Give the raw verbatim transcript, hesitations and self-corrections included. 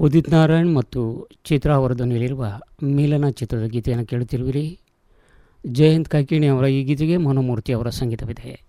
ಉದಿತ್ ನಾರಾಯಣ್ ಮತ್ತು ಚಿತ್ರಾ ಅವರ ಧ್ವನಿಯಲ್ಲಿರುವ ಮಿಲನ ಚಿತ್ರದ ಗೀತೆಯನ್ನು ಕೇಳುತ್ತಿರುವಿರಿ. ಜಯಂತ್ ಕಾಕಿಣಿ ಅವರ ಈ ಗೀತೆಗೆ ಮನೋಮೂರ್ತಿ ಅವರ ಸಂಗೀತವಿದೆ.